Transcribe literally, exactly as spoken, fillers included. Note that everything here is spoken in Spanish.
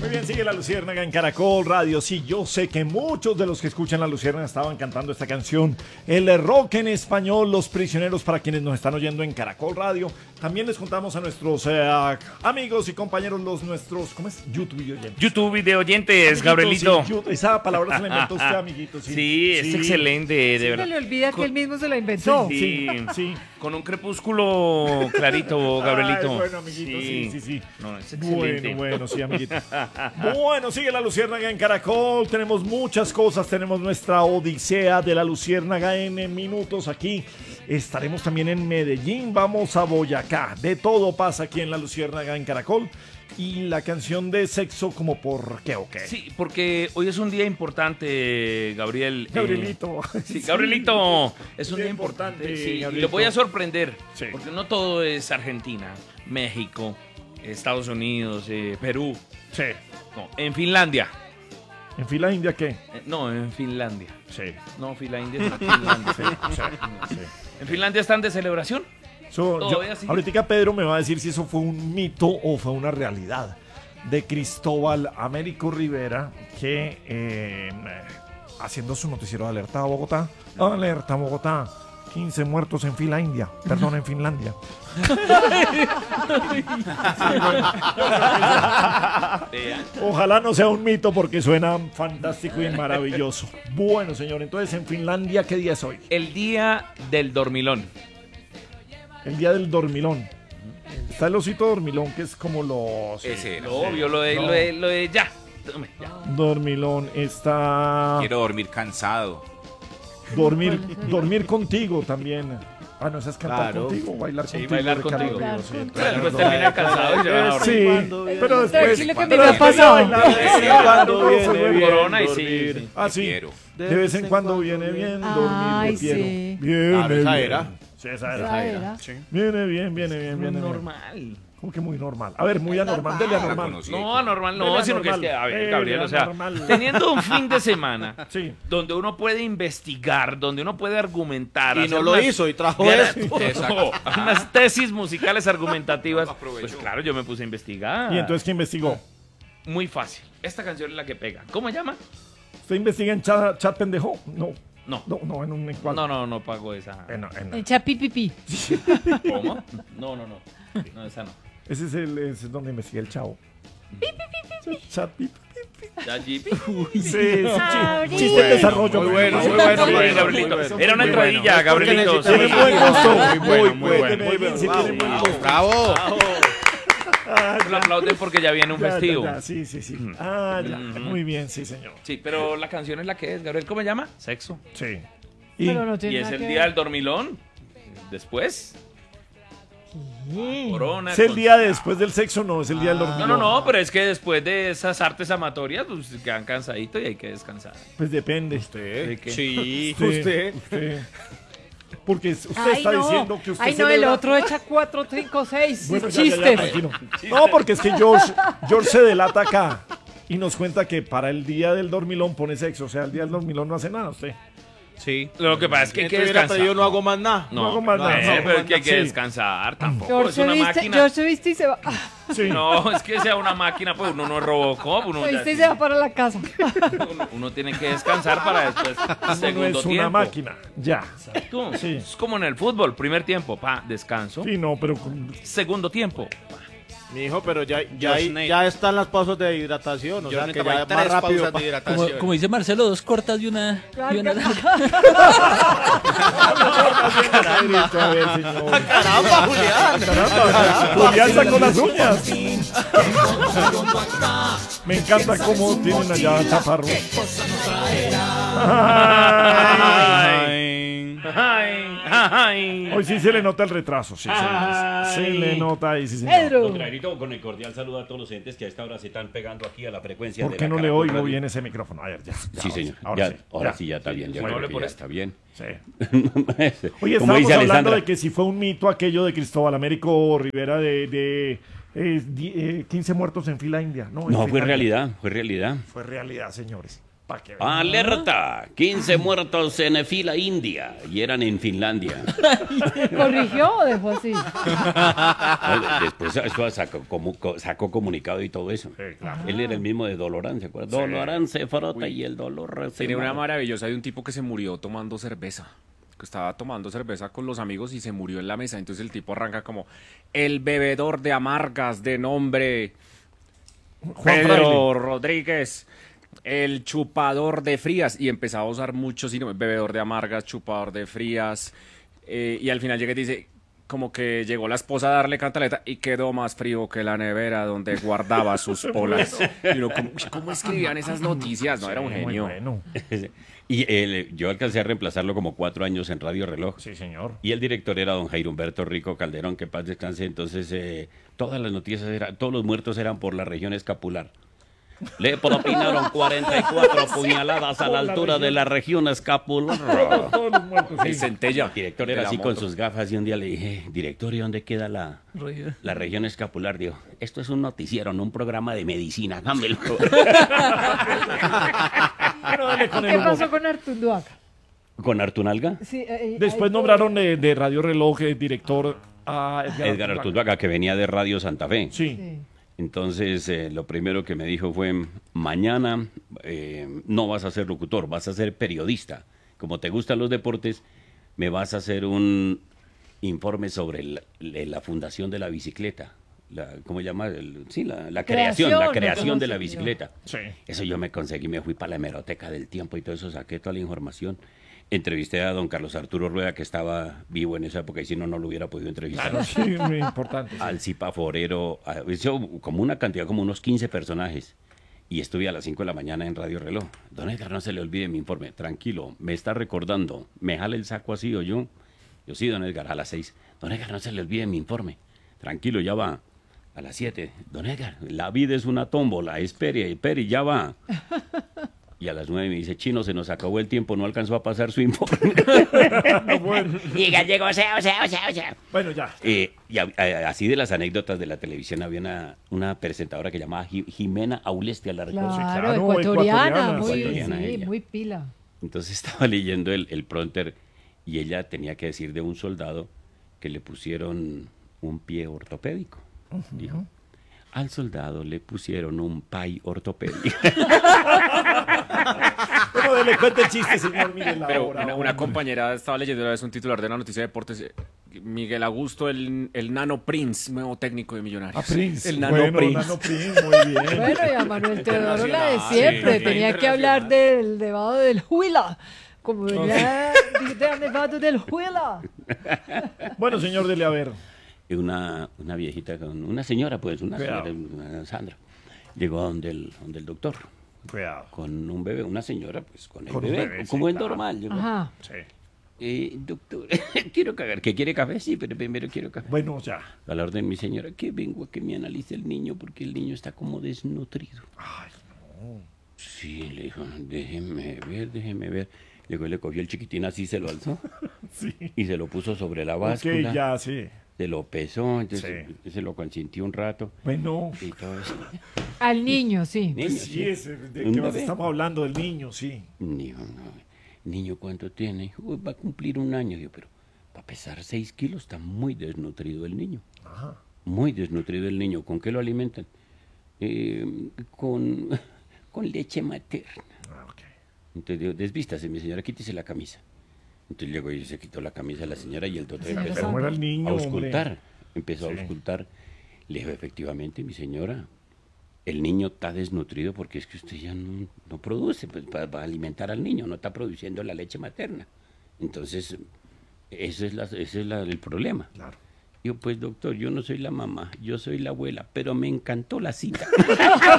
Muy bien, sigue La Luciérnaga en Caracol Radio. Sí, yo sé que muchos de los que escuchan La Luciérnaga estaban cantando esta canción. El rock en español, Los Prisioneros, para quienes nos están oyendo en Caracol Radio. También les contamos a nuestros eh, amigos y compañeros, los nuestros, ¿cómo es? YouTube y oyentes. YouTube de oyentes, amiguito, Gabrielito. Sí, YouTube, esa palabra se la inventó usted, amiguito. Sí, sí es sí. excelente, de sí, verdad. Se le olvida Con... que él mismo se la inventó. Sí, sí. sí. Con un crepúsculo clarito, Gabrielito. Ay, bueno, amiguito, sí, sí, sí. sí. No, es excelente. Bueno, bueno, sí, amiguito. Bueno, sigue La Luciérnaga en Caracol. Tenemos muchas cosas. Tenemos nuestra odisea de La Luciérnaga en minutos aquí. Estaremos también en Medellín. Vamos a Boyacá. De todo pasa aquí en La Luciérnaga en Caracol. Y la canción de Sexo, como por qué o qué. Sí, porque hoy es un día importante, Gabriel. Gabrielito. Eh, sí, Gabrielito. Es un día, día importante. importante sí, y lo voy a sorprender. Sí. Porque no todo es Argentina, México, Estados Unidos, eh, Perú. Sí. No, en Finlandia. ¿En Finlandia qué? Eh, no, en Finlandia. Sí. No, Finlandia es Finlandia. Sí, sí, sí. En Finlandia están de celebración. So, yo, ahorita Pedro me va a decir si eso fue un mito o fue una realidad de Cristóbal Américo Rivera, que eh, haciendo su noticiero de Alerta a Bogotá, Alerta a Bogotá, quince muertos en Finlandia, perdón, en Finlandia. Ojalá no sea un mito porque suena fantástico y maravilloso. Bueno, señor, entonces en Finlandia, ¿qué día es hoy? El día del dormilón. El día del dormilón. Está el osito dormilón, que es como los... Sí, Ese, lo obvio, lo de, no. lo de, lo de ya. Tome, ya. Dormilón está... Quiero dormir cansado. Dormir, dormir contigo también. Ah, no, esa es cantar claro. contigo, bailar sí, contigo. Bailar contigo. Bailar sí, contigo. Pero después termina cansado y se van a dormir. Sí, pero después... Sí, que me ha pasado. Cuando viene bien corona y sí. Ah, sí. De vez en cuando viene bien dormir. Ay, sí. Viene bien. Esa era. Sí, esa era. Esa era. Sí. Viene bien, viene bien, viene bien. Normal. ¿Cómo que muy normal? A ver, muy anormal, dele anormal. No, anormal no, sino que es que, a ver, Gabriel, o sea, teniendo un fin de semana sí. donde uno puede investigar, donde uno puede argumentar. Y no lo hizo y trajo eso. No, unas tesis musicales argumentativas. Pues claro, yo me puse a investigar. ¿Y entonces qué investigó? Muy fácil. Esta canción es la que pega. ¿Cómo se llama? ¿Usted investiga en chat, chat pendejo? No. No. No, no, en un encuadre. No, no, no pago esa. En, en, en Chapipipi. ¿Cómo? No, no, no. No, esa no. Ese es el ese es donde investiga el chavo. Chat pipi. Sí, sí, chiste de desarrollo. Muy bueno, muy bueno, muy bueno, Gabrielito. Era una entradilla, Gabrielito. Tiene buen gusto. Muy bueno, muy bueno. Bravo. Lo aplauden porque ya viene un ya, festivo. Ya, ya, sí, sí, sí. Ah, ya. Mm-hmm. Muy bien, sí, señor. Sí, pero la canción es la que es, Gabriel. ¿Cómo se llama? Sexo. Sí. Y, no y es el día del dormilón. Después. Corona, ¿es el con... día después del sexo? No, es el día del dormilón. No, no, no, pero es que después de esas artes amatorias, pues quedan cansaditos y hay que descansar. Pues depende. ¿Usted? Sí. Usted. Usted. usted. Porque usted ay, está no. diciendo que usted Ay, no, celebra... el otro echa cuatro, cinco, seis bueno, chistes. Ya, ya, ya, no, porque es que George, George se delata acá y nos cuenta que para el día del dormilón pone sexo. O sea, el día del dormilón no hace nada usted. Sí. Lo que pasa es que hay que descansar. Yo no hago más nada. No, no hago más nada. No, no, pero es que hay que sí. descansar. Tampoco George es una viste, máquina. George viste y se va. Sí. No, es que sea una máquina, pues uno no es Robocop. Uno, viste y se va para la casa. Uno, uno tiene que descansar para después. Uno Segundo no es tiempo. una máquina. Ya. Exacto. Sí. Es como en el fútbol. Primer tiempo, pa, descanso. Sí, no, pero... Segundo tiempo. Mi hijo, pero ya, ya, ya están las pausas de hidratación, o Yo sea que ya más rápido. Pa... Como, como dice Marcelo, dos cortas y una, y una larga. Caramba, Caramba, Julián. Caramba, Julián sacó las uñas. Me encanta cómo tienen allá a Chaparro. Ay, ay, ay. Hoy sí se le nota el retraso, sí, se, se le nota ahí, sí, señor. Pedro. Don con el cordial saludo a todos los entes que a esta hora se están pegando aquí a la frecuencia ¿Por de qué la no le Caracol oigo Radio? bien ese micrófono? A ver, ya. ya Sí, ahora señor. Sí, ahora ya, sí, ahora ya. sí ya está bien. Ya, Sí, creo hable que por ya esto. está bien. Sí. Como Oye, estamos dice hablando Alessandra. de que si fue un mito aquello de Cristóbal Américo Rivera de, de eh, di, eh, quince muertos en fila india. No, No, en fue Finlandia. realidad, fue realidad. Fue realidad, señores. Alerta, quince muertos en fila india y eran en Finlandia. ¿Corrigió o dejó así? Después eso sacó, como, sacó comunicado y todo eso. Sí, claro. Él era el mismo de Dolorán, ¿se acuerda? Sí. Dolorán se frota Uy. y el dolor se Tiene una maravillosa de un tipo que se murió tomando cerveza. Que estaba tomando cerveza con los amigos y se murió en la mesa. Entonces el tipo arranca como el bebedor de amargas de nombre Juan Pedro Fraile. Rodríguez. El chupador de frías, y empezaba a usar mucho sino bebedor de amargas, chupador de frías, eh, y al final llega y dice, como que llegó la esposa a darle cantaleta y quedó más frío que la nevera donde guardaba sus polas. Y uno, ¿cómo, ¿cómo escribían esas noticias? No, sí, era un genio. Bueno. Y él, yo alcancé a reemplazarlo como cuatro años en Radio Reloj. Sí, señor. Y el director era don Jairo Humberto Rico Calderón, que paz descanse. Entonces, eh, todas las noticias, eran, todos los muertos eran por la región escapular. Le propinaron cuarenta y cuatro puñaladas a la altura de la región escapular. El centella. El director era así con sus gafas y un día le dije, director, ¿y dónde queda la, la región escapular? Digo, esto es un noticiero, no un programa de medicina, dámelo. ¿Qué pasó con Artunduaga? ¿Con Artunalga? Sí, eh, Después nombraron de, de Radio Reloj eh, director a Edgar, Edgar Artunduaga, que venía de Radio Santa Fe. Sí. sí. Entonces, eh, lo primero que me dijo fue, mañana eh, no vas a ser locutor, vas a ser periodista. Como te gustan los deportes, me vas a hacer un informe sobre la, la fundación de la bicicleta. La, ¿Cómo se llama? El, sí, la, la creación, creación, la creación de la bicicleta. Sí. Eso yo me conseguí, me fui para la hemeroteca del tiempo y todo eso, saqué toda la información. Entrevisté a don Carlos Arturo Rueda, que estaba vivo en esa época, y si no, no lo hubiera podido entrevistar. Claro, sí, muy importante. Sí. Al Zipa Forero, a, hizo como una cantidad, como unos quince personajes. Y estuve a las cinco de la mañana en Radio Reloj. Don Edgar, no se le olvide mi informe. Tranquilo, me está recordando. ¿Me jala el saco así o yo? Yo sí, don Edgar, a las seis. Don Edgar, no se le olvide mi informe. Tranquilo, ya va. A las siete. Don Edgar, la vida es una tómbola. Espere, espere, ya va. Y a las nueve me dice, Chino, se nos acabó el tiempo, no alcanzó a pasar su informe. Bueno. Y llegó, o sea, o sea, o sea, o sea. Bueno, ya. Eh, y a, a, así de las anécdotas de la televisión, había una, una presentadora que llamaba Jimena Aulestia, la recuerdo. Claro, claro, ecuatoriana, ecuatoriana, muy, ecuatoriana sí, ella. muy pila. Entonces estaba leyendo el, el prompter y ella tenía que decir de un soldado que le pusieron un pie ortopédico. Uh-huh. Dijo, al soldado le pusieron un pay ortopédico. Bueno, le cuenta el chiste, señor Miguel. Pero ahora, una, una compañera estaba leyendo una vez un titular de la noticia de deportes. Miguel Augusto, el, el Nano Prince, nuevo técnico de Millonarios. Ah, Prince. El Nano bueno, Prince. Nano Prince, muy bien. Bueno, y a Manuel Teodoro la de siempre. Sí, Tenía que hablar del nevado del Huila. Como ya del nevado del Huila. Bueno, señor, dele a ver. Una, una viejita, con una señora, pues, una Cuidado. señora, una Sandra, llegó donde el, donde el doctor. Cuidado. Con un bebé, una señora, pues, con el Con un bebé, bebé, como sí, es claro. normal. Llegó. Ajá. Sí. Eh, doctor, quiero cagar. ¿Que quiere café? Sí, pero primero quiero café. Bueno, ya. A la orden, mi señora, que vengo a que me analice el niño porque el niño está como desnutrido. Ay, no. Sí, le dijo, déjeme ver, déjeme ver. Luego le cogió el chiquitín así, se lo alzó Sí. y se lo puso sobre la báscula. Ok, ya, sí. Se lo pesó, entonces Sí. se lo consintió un rato. Bueno. Y todo eso. Al niño, sí. Niño, Pues sí, sí. ese, ¿de Un qué más bebé. estamos hablando? Del niño, sí. Niño, no. Niño, ¿cuánto tiene? Uy, va a cumplir un año. Yo, pero para pesar seis kilos está muy desnutrido el niño. Ajá. Muy desnutrido el niño. ¿Con qué lo alimentan? Eh, con, con leche materna. Ah, ok. Entonces digo, desvístase, mi señora, quítese la camisa. Entonces llegó y se quitó la camisa de la señora y el doctor Señora empezó Pero era el niño, a auscultar. hombre. Empezó Sí. a auscultar. Le dijo, efectivamente, mi señora, el niño está desnutrido porque es que usted ya no, no produce pues, para, para alimentar al niño, no está produciendo la leche materna. Entonces, ese es, la, ese es la, el problema. Claro. Yo, pues doctor, yo no soy la mamá, yo soy la abuela, pero me encantó la cita.